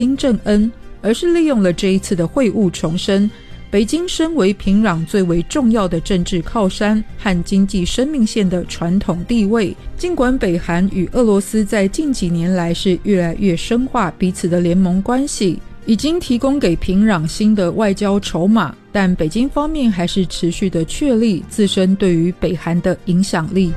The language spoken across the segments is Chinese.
金正恩，而是利用了这一次的会晤重申北京身为平壤最为重要的政治靠山和经济生命线的传统地位。尽管北韩与俄罗斯在近几年来是越来越深化彼此的联盟关系，已经提供给平壤新的外交筹码，但北京方面还是持续的确立自身对于北韩的影响力。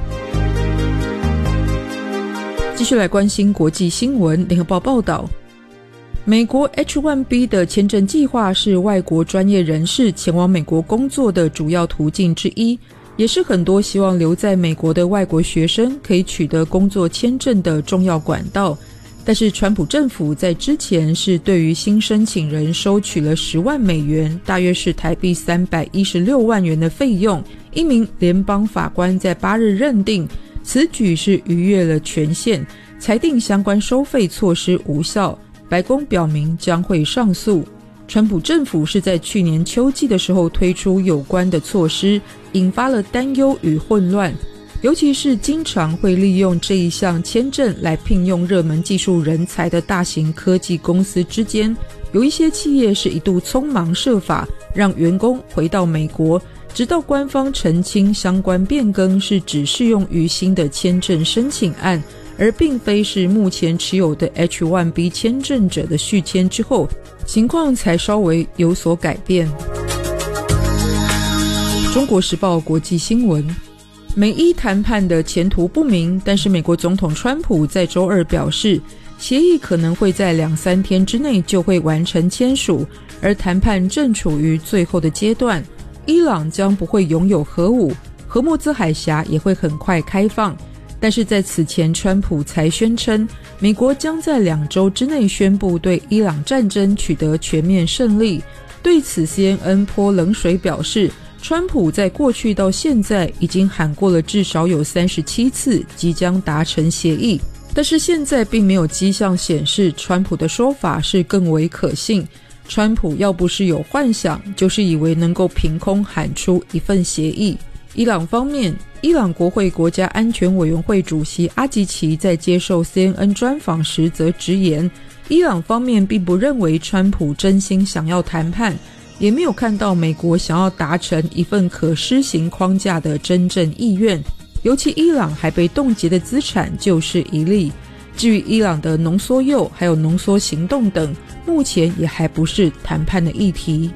继续来关心国际新闻，联合报报道，美国 H1B 的签证计划是外国专业人士前往美国工作的主要途径之一，也是很多希望留在美国的外国学生可以取得工作签证的重要管道。但是川普政府在之前是对于新申请人收取了10万美元，大约是台币316万元的费用。一名联邦法官在8日认定此举是逾越了权限，裁定相关收费措施无效。白宫表明将会上诉。川普政府是在去年秋季的时候推出有关的措施，引发了担忧与混乱，尤其是经常会利用这一项签证来聘用热门技术人才的大型科技公司之间，有一些企业是一度匆忙设法让员工回到美国，直到官方澄清相关变更是只适用于新的签证申请案，而并非是目前持有的 H1B 签证者的续签之后，情况才稍微有所改变。中国时报国际新闻，美伊谈判的前途不明，但是美国总统川普在周二表示，协议可能会在2-3天之内就会完成签署，而谈判正处于最后的阶段。伊朗将不会拥有核武，荷姆兹海峡也会很快开放。但是在此前，川普才宣称美国将在2周之内宣布对伊朗战争取得全面胜利。对此 CNN 泼冷水表示，川普在过去到现在已经喊过了至少有37次即将达成协议，但是现在并没有迹象显示川普的说法是更为可信。川普要不是有幻想，就是以为能够凭空喊出一份协议。伊朗方面，伊朗国会国家安全委员会主席阿吉奇在接受 CNN 专访时则直言，伊朗方面并不认为川普真心想要谈判，也没有看到美国想要达成一份可施行框架的真正意愿，尤其伊朗还被冻结的资产就是一例。至于伊朗的浓缩铀还有浓缩行动等，目前也还不是谈判的议题。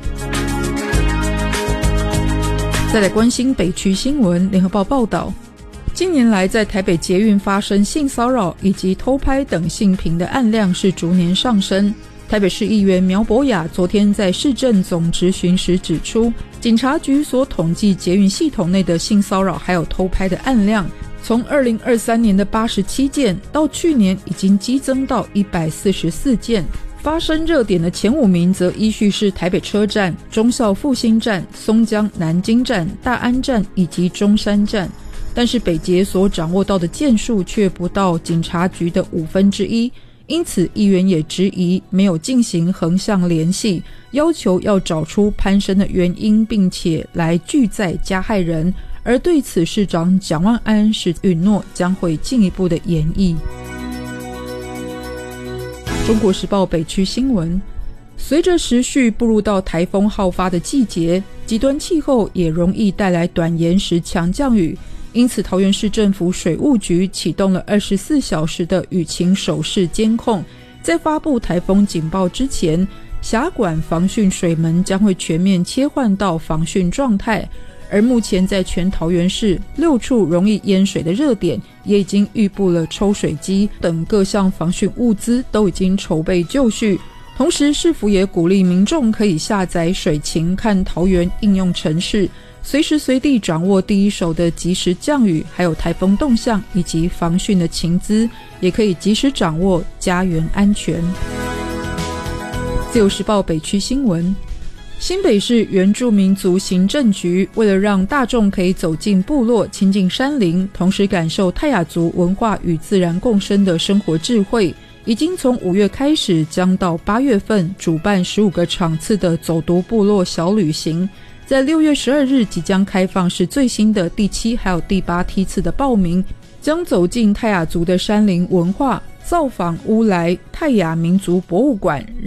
再来关心北区新闻，联合报报道，近年来在台北捷运发生性骚扰以及偷拍等性平的案量是逐年上升。台北市议员苗博雅昨天在市政总质询时指出，警察局所统计捷运系统内的性骚扰还有偷拍的案量，从2023年的87件到去年已经激增到144件。发生热点的前5名则依序是台北车站、忠孝复兴站、松江南京站、大安站以及中山站，但是北捷所掌握到的件数却不到警察局的1/5，因此议员也质疑没有进行横向联系，要求要找出攀升的原因，并且来拒载加害人。而对此，市长蒋万安是允诺将会进一步的研议。中国时报北区新闻，随着时序步入到台风好发的季节，极端气候也容易带来短延时强降雨，因此桃园市政府水务局启动了24小时的雨情手势监控，在发布台风警报之前，辖管防汛水门将会全面切换到防汛状态。而目前在全桃园市6处容易淹水的热点，也已经预布了抽水机等各项防汛物资，都已经筹备就绪。同时市府也鼓励民众可以下载水情看桃园应用程式，随时随地掌握第一手的即时降雨，还有台风动向以及防汛的情资，也可以及时掌握家园安全。自由时报北区新闻，新北市原住民族行政局为了让大众可以走进部落、亲近山林，同时感受泰雅族文化与自然共生的生活智慧，已经从5月开始，将到8月份主办15个场次的走读部落小旅行，在6月12日即将开放是最新的第7还有第8梯次的报名，将走进泰雅族的山林文化、 造访乌来泰雅民族博物馆，